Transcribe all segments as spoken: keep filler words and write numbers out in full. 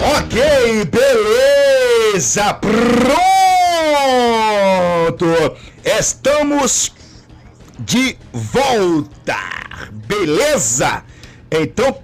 Ok, beleza, pronto, estamos de volta, beleza? Então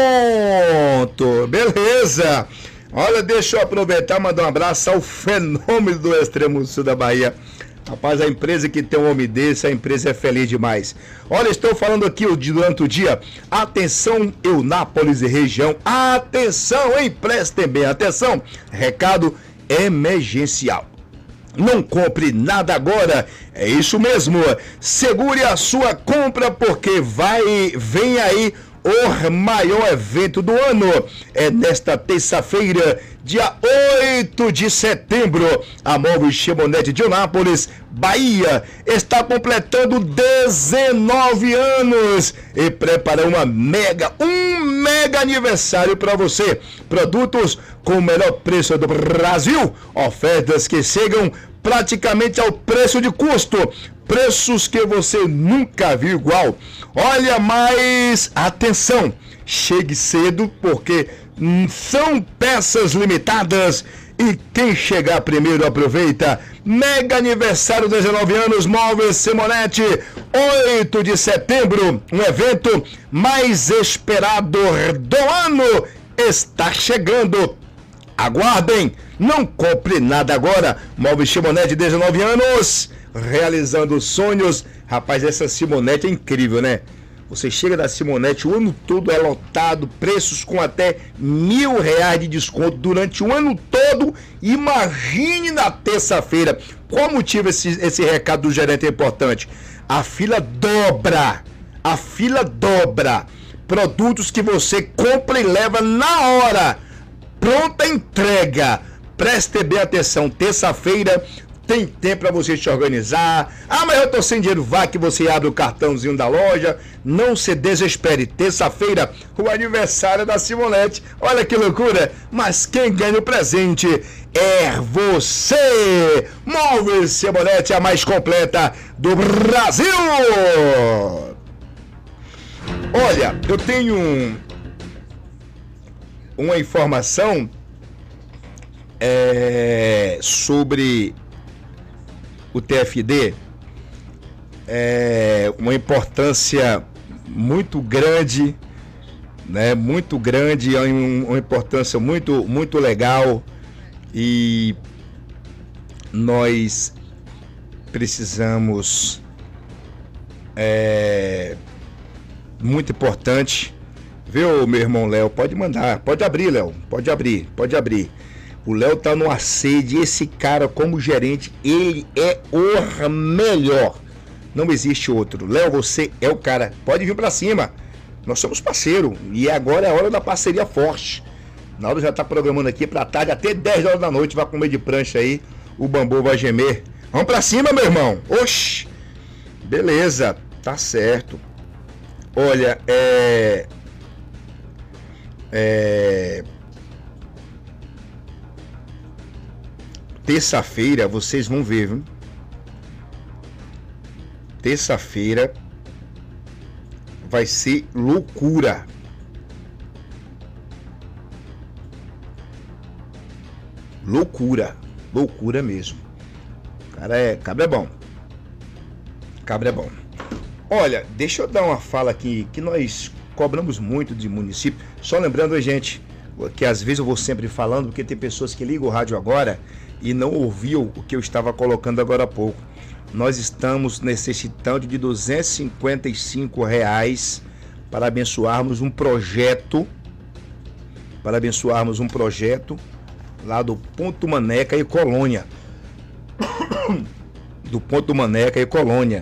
pronto, beleza. Olha, deixa eu aproveitar e mandar um abraço ao fenômeno do extremo sul da Bahia. Rapaz, a empresa que tem um homem desse, a empresa é feliz demais. Olha, estou falando aqui durante o dia. Atenção, Eunápolis e região. Atenção, hein? Prestem bem atenção. Recado emergencial. Não compre nada agora. É isso mesmo. Segure a sua compra porque vai, vem aí o maior evento do ano. É nesta terça-feira, dia oito de setembro, a Móveis Chevrolet de Eunápolis, Bahia, está completando dezenove anos e prepara uma mega, um mega aniversário para você. Produtos com o melhor preço do Brasil, ofertas que chegam praticamente ao preço de custo, preços que você nunca viu igual. Olha, mas atenção, chegue cedo porque são peças limitadas e quem chegar primeiro aproveita. Mega aniversário dezenove anos, Móveis Chevrolet, oito de setembro, um evento mais esperado do ano está chegando. Aguardem, não compre nada agora. Móveis Chevrolet, dezenove anos, realizando sonhos. Rapaz, essa Simonete é incrível, né? Você chega da Simonete, o ano todo é lotado, preços com até mil reais de desconto durante o ano todo. Imagine na terça-feira. Qual motivo esse, esse recado do gerente é importante? A fila dobra, a fila dobra. Produtos que você compra e leva na hora. Pronta entrega. Preste bem atenção, terça-feira tem tempo para você se organizar. Ah, mas eu tô sem dinheiro. Vá que você abre o cartãozinho da loja. Não se desespere. Terça-feira, o aniversário da Simonete. Olha que loucura. Mas quem ganha o presente é você. Móveis Simonete, a mais completa do Brasil. Olha, eu tenho um, uma informação é, sobre o T F D, é uma importância muito grande, né? Muito grande, é uma importância muito, muito legal e nós precisamos, é muito importante, viu, meu irmão Léo? Pode mandar, pode abrir, Léo, pode abrir, pode abrir. O Léo tá numa sede, esse cara como gerente, ele é o melhor. Não existe outro. Léo, você é o cara. Pode vir pra cima. Nós somos parceiro e agora é a hora da parceria forte. Naldo já tá programando aqui pra tarde, até dez horas da noite, vai comer de prancha aí, o bambu vai gemer. Vamos pra cima, meu irmão. Oxi. Beleza, tá certo. Olha, é... É... Terça-feira vocês vão ver, viu? Terça-feira vai ser loucura. Loucura. Loucura mesmo. Cara, é... Cabra é bom. Cabra é bom. Olha, deixa eu dar uma fala aqui, que nós cobramos muito de município. Só lembrando, gente, que às vezes eu vou sempre falando, porque tem pessoas que ligam o rádio agora e não ouviu o que eu estava colocando agora há pouco. Nós estamos necessitando de duzentos e cinquenta e cinco reais para abençoarmos um projeto, para abençoarmos um projeto lá do Ponto Maneca e Colônia. Do Ponto Maneca e Colônia.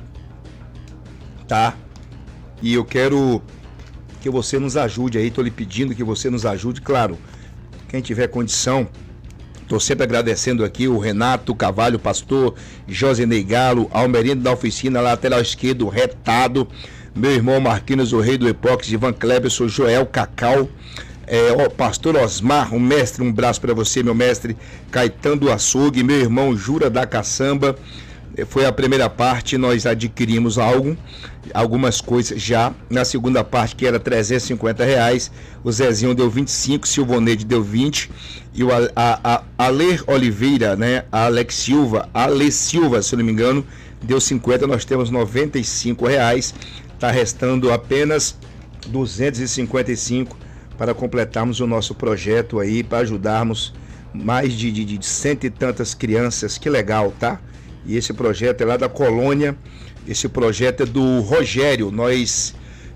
Tá? E eu quero que você nos ajude aí, tô lhe pedindo que você nos ajude, claro, quem tiver condição. Estou sempre agradecendo aqui o Renato Cavalho, pastor Josenei Galo, Almerino da oficina, lateral esquerdo, retado, meu irmão Marquinhos, o rei do epóxi, Ivan Cleberson, Joel Cacau, é, ó, pastor Osmar, um mestre, um braço para você, meu mestre, Caetano do Açougue, meu irmão Jura da Caçamba, Foi a primeira parte, nós adquirimos algo, algumas coisas já. Na segunda parte, que era trezentos e cinquenta reais, o Zezinho deu vinte e cinco, Silvoneide deu vinte, e o a, a, a Ale Oliveira, né, a Alex Silva, Ale Silva, se eu não me engano, deu cinquenta, nós temos noventa e cinco reais, está restando apenas duzentos e cinquenta e cinco para completarmos o nosso projeto aí, para ajudarmos mais de, de, de cento e tantas crianças. Que legal, tá? E esse projeto é lá da Colônia, esse projeto é do Rogério. Nós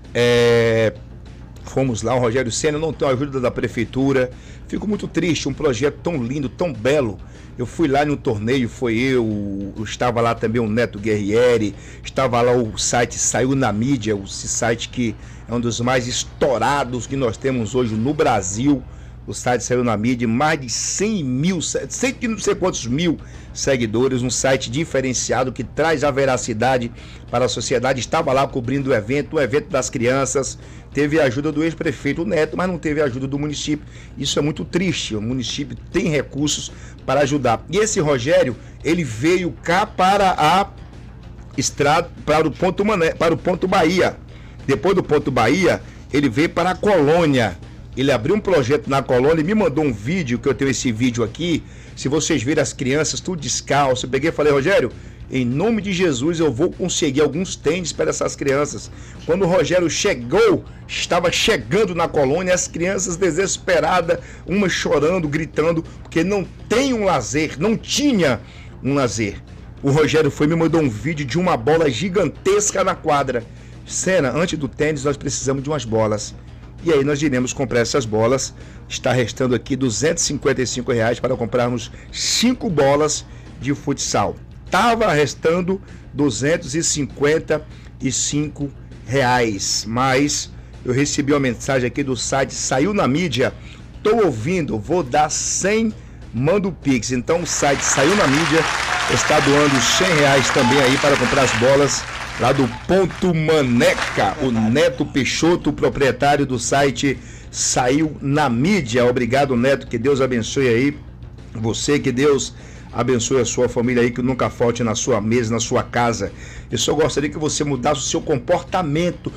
é, fomos lá, o Rogério Senna não tem a ajuda da prefeitura. Fico muito triste, um projeto tão lindo, tão belo. Eu fui lá no torneio, foi eu, eu estava lá também o Neto Guerrieri, estava lá o site Saiu na Mídia, esse site que é um dos mais estourados que nós temos hoje no Brasil. O site Saiu na Mídia, mais de cem mil, cem não sei quantos mil seguidores, um site diferenciado que traz a veracidade para a sociedade. Estava lá cobrindo o evento, o evento das crianças. Teve a ajuda do ex-prefeito Neto, mas não teve a ajuda do município. Isso é muito triste. O município tem recursos para ajudar. E esse Rogério, ele veio cá para a estrada, para o ponto Mané, para o ponto Bahia. Depois do ponto Bahia, ele veio para a Colônia. Ele abriu um projeto na Colônia e me mandou um vídeo, que eu tenho esse vídeo aqui. Se vocês verem as crianças tudo descalço, eu peguei e falei: Rogério, em nome de Jesus eu vou conseguir alguns tênis para essas crianças. Quando o Rogério chegou, estava chegando na Colônia, as crianças desesperadas, umas chorando, gritando, porque não tem um lazer, não tinha um lazer. O Rogério foi e me mandou um vídeo de uma bola gigantesca na quadra. Senna, antes do tênis nós precisamos de umas bolas. E aí nós iremos comprar essas bolas. Está restando aqui duzentos e cinquenta e cinco reais para comprarmos cinco bolas de futsal. Estava restando duzentos e cinquenta e cinco reais. Mas eu recebi uma mensagem aqui do site Saiu na Mídia. Estou ouvindo, vou dar cem, manda o Pix. Então o site Saiu na Mídia está doando cem reais também aí para comprar as bolas lá do Ponto Maneca. O Neto Peixoto, proprietário do site Saiu na Mídia. Obrigado, Neto, que Deus abençoe aí você, que Deus abençoe a sua família aí, que nunca falte na sua mesa, na sua casa. Eu só gostaria que você mudasse o seu comportamento,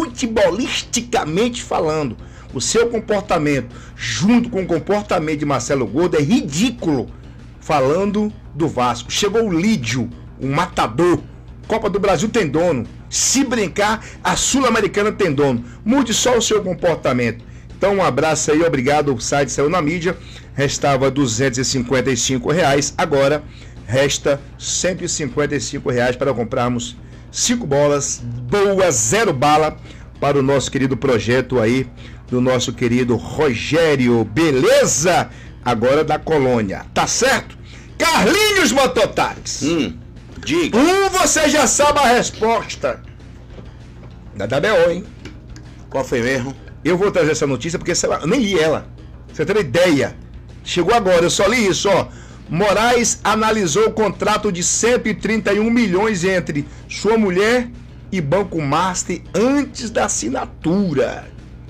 futebolisticamente falando. O seu comportamento, junto com o comportamento de Marcelo Gordo, é ridículo. Falando do Vasco, chegou o Lídio, um matador. Copa do Brasil tem dono. Se brincar, a Sul-Americana tem dono. Mude só o seu comportamento. Então um abraço aí, obrigado. O site Saiu na Mídia. Restava duzentos e cinquenta e cinco reais. Agora resta cento e cinquenta e cinco reais para comprarmos cinco bolas boas, zero bala, para o nosso querido projeto aí, do nosso querido Rogério. Beleza? Agora da Colônia. Tá certo? Carlinhos Mototáxi. Hum. Diga. Um, você já sabe a resposta da W O, hein? Qual foi mesmo? Eu vou trazer essa notícia porque eu nem li ela. Você tem ideia? Chegou agora, eu só li isso, ó. Moraes analisou o contrato de cento e trinta e um milhões entre sua mulher e Banco Master antes da assinatura.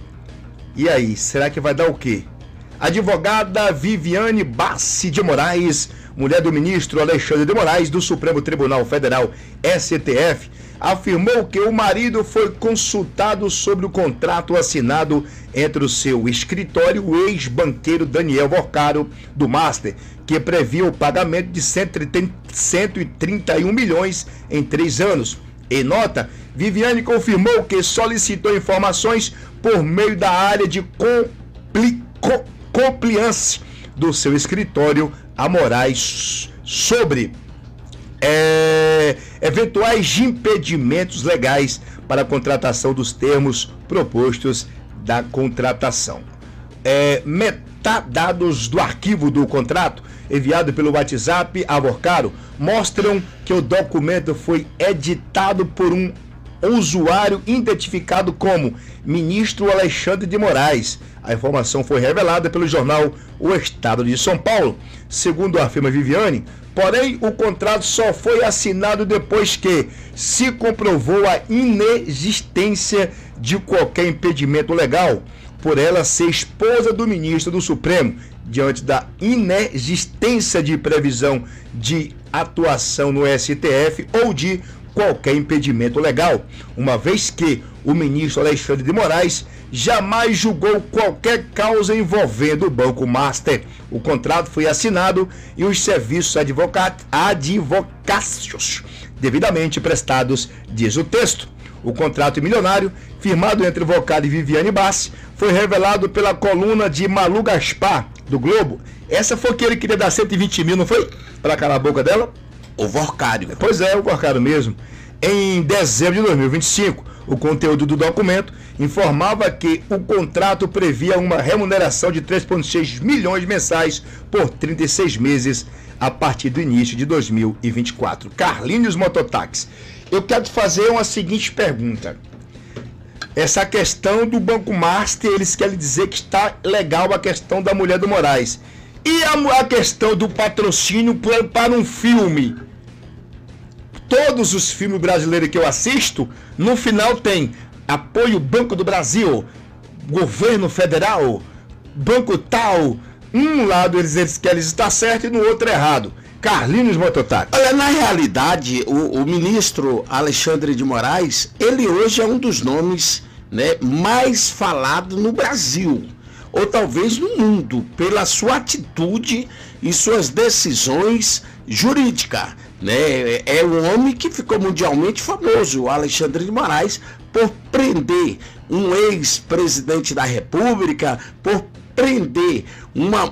E aí, será que vai dar o quê? Advogada Viviane Bassi de Moraes, mulher do ministro Alexandre de Moraes, do Supremo Tribunal Federal, S T F, afirmou que o marido foi consultado sobre o contrato assinado entre o seu escritório e o ex-banqueiro Daniel Vorcaro, do Master, que previa o pagamento de cento e trinta e um milhões em três anos. Em nota, Viviane confirmou que solicitou informações por meio da área de compli co compliance do seu escritório a Moraes sobre é, eventuais impedimentos legais para a contratação dos termos propostos da contratação. É, metadados do arquivo do contrato enviado pelo WhatsApp a Vorcaro mostram que o documento foi editado por um usuário identificado como ministro Alexandre de Moraes. A informação foi revelada pelo jornal O Estado de São Paulo. Segundo afirma Viviane, porém o contrato só foi assinado depois que se comprovou a inexistência de qualquer impedimento legal. por ela ser esposa do ministro do Supremo, diante da inexistência de previsão de atuação no S T F ou de qualquer impedimento legal, uma vez que o ministro Alexandre de Moraes jamais julgou qualquer causa envolvendo o Banco Master. O contrato foi assinado e os serviços advocácios devidamente prestados, diz o texto. O contrato milionário, firmado entre o advogado e Viviane Bassi, foi revelado pela coluna de Malu Gaspar, do Globo. Essa foi que ele queria dar cento e vinte mil, não foi? Para calar a boca dela? O Vorcário. Pois é, o Vorcário mesmo. Em dezembro de dois mil e vinte e cinco, o conteúdo do documento informava que o contrato previa uma remuneração de três vírgula seis milhões mensais por trinta e seis meses a partir do início de dois mil e vinte e quatro. Carlinhos Mototáxi, eu quero te fazer uma seguinte pergunta. Essa questão do Banco Master, eles querem dizer que está legal a questão da mulher do Moraes. E a, a questão do patrocínio para, para um filme? Todos os filmes brasileiros que eu assisto, no final tem apoio Banco do Brasil, governo federal, banco tal. Um lado eles, eles querem estar certo e no outro errado. Carlinhos Mototáxi. Olha, na realidade, o, o ministro Alexandre de Moraes, ele hoje é um dos nomes, né, mais falados no Brasil, ou talvez no mundo, pela sua atitude e suas decisões jurídicas. Né? É um homem que ficou mundialmente famoso, o Alexandre de Moraes, por prender um ex-presidente da República, por prender uma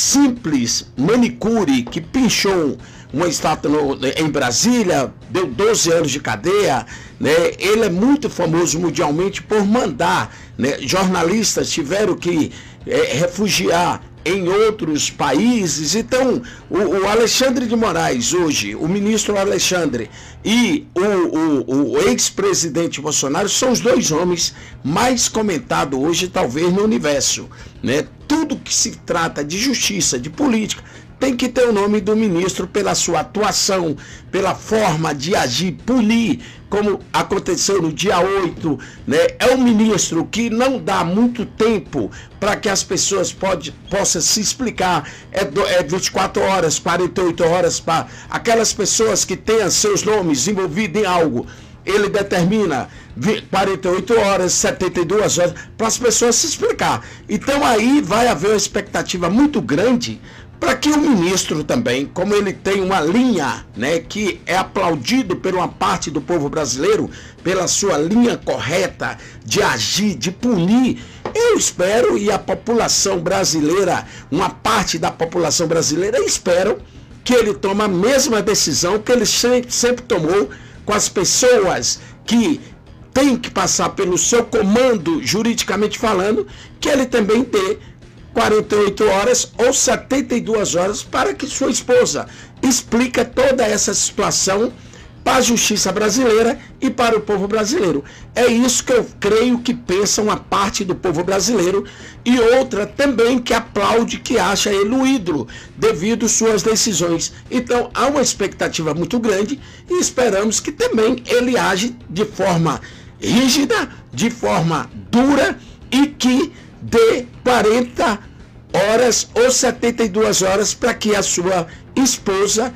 simples manicure que pinchou uma estátua no, em Brasília, deu doze anos de cadeia. Né? Ele é muito famoso mundialmente por mandar, né? Jornalistas tiveram que é, refugiar em outros países. Então, o, o Alexandre de Moraes hoje, o ministro Alexandre e o, o, o ex-presidente Bolsonaro são os dois homens mais comentados hoje, talvez, no universo. Né? Tudo que se trata de justiça, de política, tem que ter o nome do ministro pela sua atuação, pela forma de agir, punir, como aconteceu no dia oito, né? É um ministro que não dá muito tempo para que as pessoas pode, possam se explicar. É, do, é vinte e quatro horas, quarenta e oito horas para aquelas pessoas que tenham seus nomes envolvidos em algo. Ele determina quarenta e oito horas, setenta e duas horas, para as pessoas se explicar. Então aí vai haver uma expectativa muito grande para que o ministro também, como ele tem uma linha, né, que é aplaudido por uma parte do povo brasileiro, pela sua linha correta de agir, de punir, eu espero, e a população brasileira, uma parte da população brasileira, espero que ele tome a mesma decisão que ele sempre, sempre tomou com as pessoas que têm que passar pelo seu comando, juridicamente falando, que ele também dê quarenta e oito horas ou setenta e duas horas para que sua esposa explique toda essa situação para a justiça brasileira e para o povo brasileiro. É isso que eu creio que pensa uma parte do povo brasileiro e outra também que aplaude, que acha ele o ídolo devido às suas decisões. Então há uma expectativa muito grande e esperamos que também ele age de forma rígida, de forma dura e que dê quarenta horas ou setenta e duas horas para que a sua esposa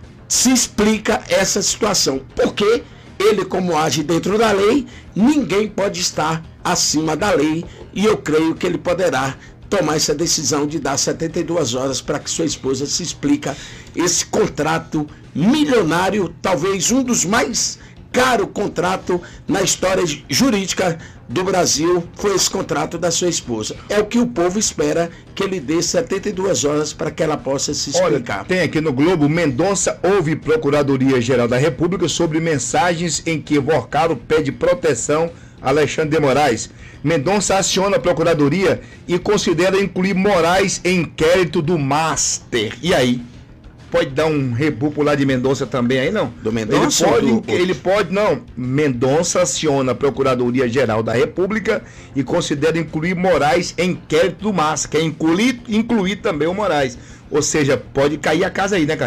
se explica essa situação. Porque ele, como age dentro da lei, ninguém pode estar acima da lei e eu creio que ele poderá tomar essa decisão de dar setenta e duas horas para que sua esposa se explica esse contrato milionário, talvez um dos mais caro contrato na história jurídica do Brasil, foi esse contrato da sua esposa. É o que o povo espera, que ele dê setenta e duas horas para que ela possa se explicar. Olha, tem aqui no Globo, Mendonça ouve Procuradoria-Geral da República sobre mensagens em que Vorcaro pede proteção a Alexandre de Moraes. Mendonça aciona a Procuradoria e considera incluir Moraes em inquérito do Master. E aí? Pode dar um rebupo lá de Mendonça também aí, não? Do Mendonça? Ele pode, do... ele pode, não. Mendonça aciona a Procuradoria-Geral da República e considera incluir Moraes em inquérito do Master, que é incluir, incluir também o Moraes. Ou seja, pode cair a casa aí, né, Carlinhos?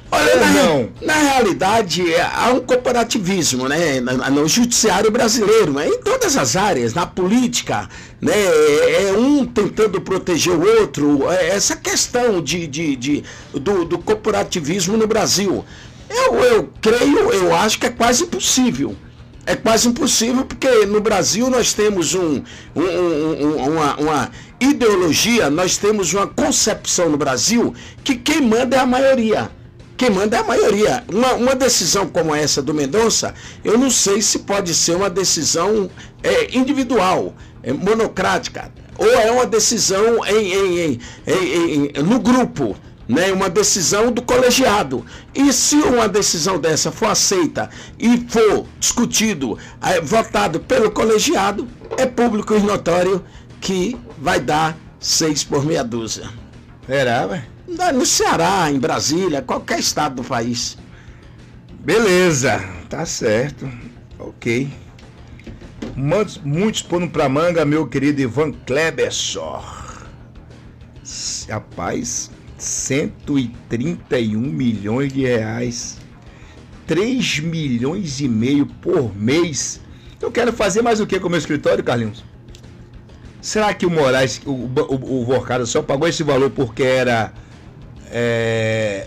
Olha, na, na realidade, há um corporativismo, né, no judiciário brasileiro, mas em todas as áreas, na política, né, é um tentando proteger o outro, é essa questão de, de, de, do, do corporativismo no Brasil. Eu, eu creio, eu acho que é quase impossível. É quase impossível porque no Brasil nós temos um, um, um, uma, uma ideologia, nós temos uma concepção no Brasil que quem manda é a maioria. Quem manda é a maioria. Uma, uma decisão como essa do Mendonça, eu não sei se pode ser uma decisão é, individual, é, monocrática, ou é uma decisão em, em, em, em, em, no grupo, né? Uma decisão do colegiado. E se uma decisão dessa for aceita e for discutido, é, votado pelo colegiado, é público e notório que vai dar seis por meia dúzia. Será, ué? No Ceará, em Brasília, qualquer estado do país. Beleza, tá certo. Ok. Muitos, muitos pondo pra manga, meu querido Ivan Kleberson. Rapaz, cento e trinta e um milhões de reais. três milhões e meio por mês. Eu quero fazer mais o que com o meu escritório, Carlinhos? Será que o Moraes, o, o, o Vorcada só pagou esse valor porque era... É,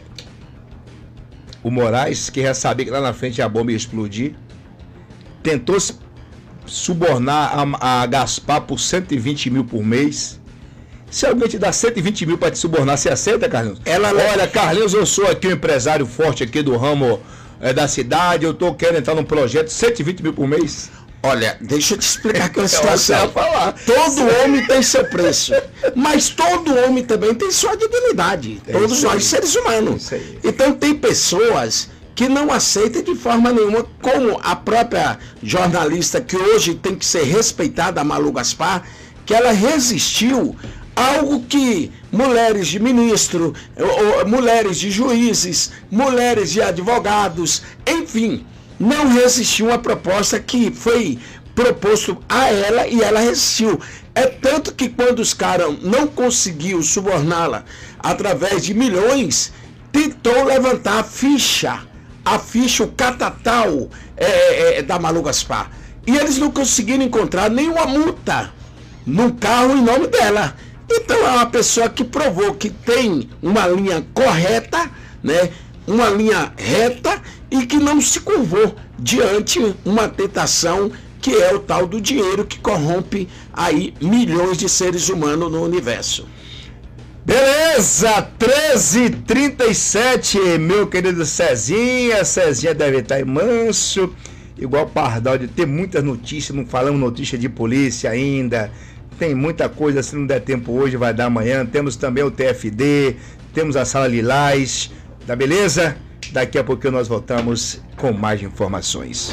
o Moraes, que já sabia que lá na frente a bomba ia explodir, tentou subornar a, a Gaspar por cento e vinte mil por mês. Se alguém te dá cento e vinte mil para te subornar, você aceita, Carlinhos? Ela, olha, Carlinhos, eu sou aqui um empresário forte aqui do ramo é, da cidade, eu tô querendo entrar num projeto, cento e vinte mil por mês. Olha, deixa eu te explicar aqui uma situação. Todo homem tem seu preço, mas todo homem também tem sua dignidade. É Todos nós, seres humanos. Então tem pessoas que não aceitam de forma nenhuma, como a própria jornalista que hoje tem que ser respeitada, a Malu Gaspar, que ela resistiu a algo que mulheres de ministro, ou, mulheres de juízes, mulheres de advogados, enfim... não resistiu a proposta que foi proposto a ela e ela resistiu. É tanto que quando os caras não conseguiu suborná-la através de milhões, tentou levantar a ficha, a ficha, o catatal é, é, da Malu Gaspar. E eles não conseguiram encontrar nenhuma multa num carro em nome dela. Então é uma pessoa que provou que tem uma linha correta, né? Uma linha reta e que não se curvou diante uma tentação que é o tal do dinheiro que corrompe aí milhões de seres humanos no universo. Beleza, treze e trinta e sete, meu querido Cezinha. Cezinha deve estar aí manso, igual Pardal, de ter muitas notícias, não falamos notícia de polícia ainda. Tem muita coisa, se não der tempo hoje, vai dar amanhã. Temos também o T F D, temos a Sala Lilás. Tá beleza? Daqui a pouquinho nós voltamos com mais informações.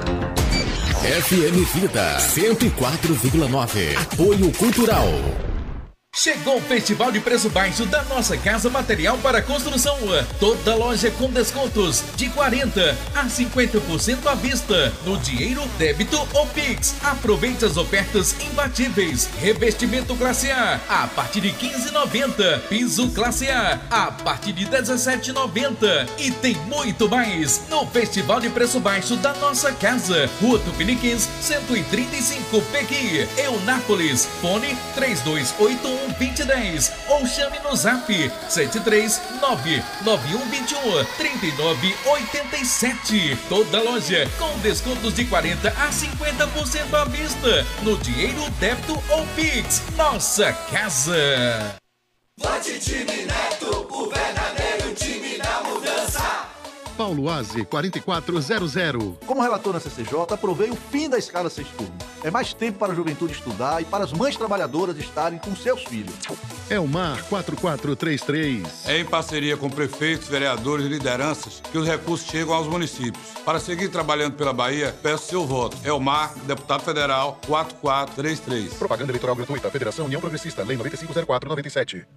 F M Vida cento e quatro vírgula nove. Apoio Cultural. Chegou o Festival de Preço Baixo da Nossa Casa Material para Construção. Toda loja com descontos de quarenta a cinquenta por cento à vista, no dinheiro, débito ou Pix. Aproveite as ofertas imbatíveis. Revestimento classe A a partir de quinze reais e noventa centavos. Piso classe A a partir de dezessete reais e noventa centavos. E tem muito mais no Festival de Preço Baixo da Nossa Casa. Rua Tupiniquins, cento e trinta e cinco, Pequi, Eunápolis. Fone três dois oito um, vinte e dez ou chame no zap sete três nove nove um dois um, três nove oito sete. Toda loja com descontos de quarenta a cinquenta por cento à vista, no dinheiro, débito ou Pix. Nossa Casa. Vote Time Neto, o verdadeiro time da mudança. Paulo Aze, quarenta e quatro zero zero. Como relator na C C J, aprovei o fim da escala sexturno. É mais tempo para a juventude estudar e para as mães trabalhadoras estarem com seus filhos. Elmar, quatro quatro três três. É em parceria com prefeitos, vereadores e lideranças que os recursos chegam aos municípios. Para seguir trabalhando pela Bahia, peço seu voto. Elmar, deputado federal, quatro quatro três três. Propaganda eleitoral gratuita. Federação União Progressista. Lei noventa e cinco zero quatro noventa e sete.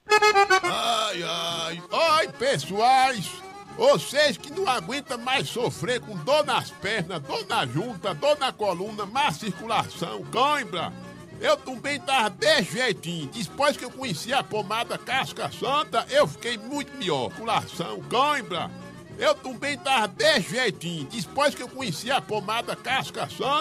Ai, ai. Oi, pessoais. Vocês que não aguentam mais sofrer com dor nas pernas, dor na junta, dor na coluna, má circulação, cãibra. Eu também tava desse jeitinho. Depois que eu conheci a pomada Casca Santa, eu fiquei muito melhor. Colação, cãibra. Eu também tava desse jeitinho. Depois que eu conheci a pomada Casca Santa,